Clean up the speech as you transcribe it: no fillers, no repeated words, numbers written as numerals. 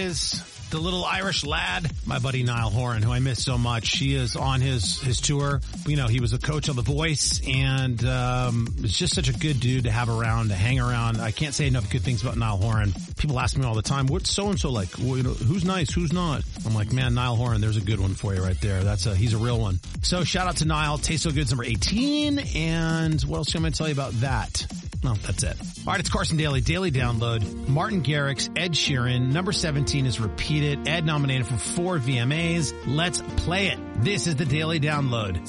is the little Irish lad, my buddy Niall Horan, who I miss so much. He is on his tour. You know, he was a coach on The Voice, and it's just such a good dude to have around, to hang around. I can't say enough good things about Niall Horan. People ask me all the time, what's so-and-so like? Well, you know, who's nice, who's not? I'm like, man, Niall Horan, there's a good one for you right there. He's a real one. So shout out to Niall. Taste So Good's number 18. And what else am I going to tell you about that? No, that's it. All right, it's Carson Daly. Daily Download. Martin Garrix, Ed Sheeran. Number 17 is Repeat It. Ed nominated for 4 VMAs. Let's play it. This is the Daily Download.